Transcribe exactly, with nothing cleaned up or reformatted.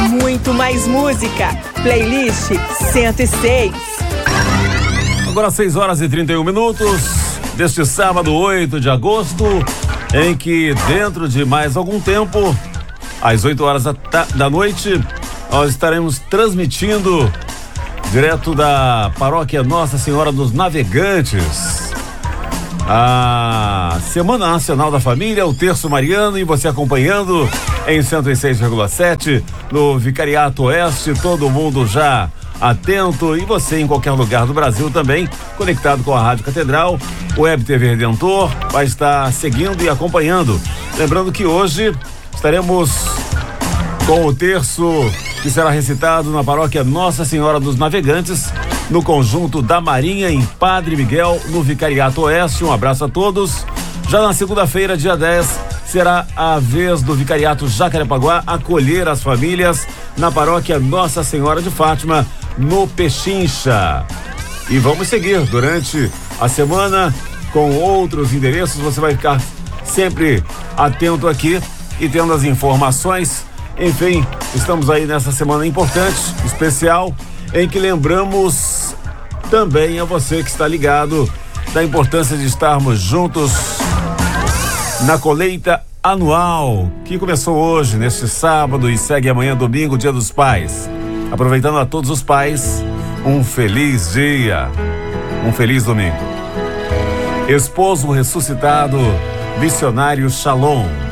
Muito mais música. Playlist cento e seis. Agora seis horas e trinta e um minutos deste sábado oito de agosto, em que dentro de mais algum tempo, às oito horas da, da noite, nós estaremos transmitindo direto da paróquia Nossa Senhora dos Navegantes, a Semana Nacional da Família, o Terço Mariano, e você acompanhando em cento e seis vírgula sete no Vicariato Oeste, todo mundo já atento, e você em qualquer lugar do Brasil também, conectado com a Rádio Catedral, Web T V Redentor, vai estar seguindo e acompanhando. Lembrando que hoje estaremos com o terço que será recitado na paróquia Nossa Senhora dos Navegantes, no conjunto da Marinha, em Padre Miguel, no Vicariato Oeste. Um abraço a todos. Já na segunda-feira, dia dez, será a vez do Vicariato Jacarepaguá acolher as famílias na paróquia Nossa Senhora de Fátima, no Pechincha. E vamos seguir durante a semana com outros endereços. Você vai ficar sempre atento aqui e tendo as informações. Enfim, estamos aí nessa semana importante, especial, em que lembramos também a você que está ligado da importância de estarmos juntos na colheita anual, que começou hoje, neste sábado, e segue amanhã, domingo, Dia dos Pais. Aproveitando a todos os pais, um feliz dia, um feliz domingo. Esposo ressuscitado, missionário Shalom.